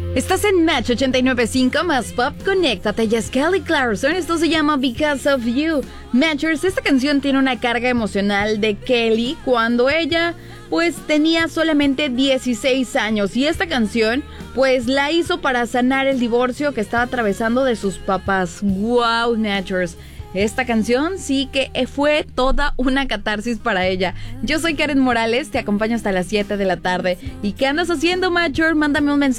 Estás en Match 89.5 más Pop. Conéctate, ya es Kelly Clarkson. Esto se llama Because of You. Matchers, esta canción tiene una carga emocional de Kelly cuando ella pues tenía solamente 16 años. Y esta canción pues la hizo para sanar el divorcio que estaba atravesando de sus papás. Wow, Matchers. Esta canción sí que fue toda una catarsis para ella. Yo soy Karen Morales, te acompaño hasta las 7 de la tarde. ¿Y qué andas haciendo, Matcher? Mándame un mensaje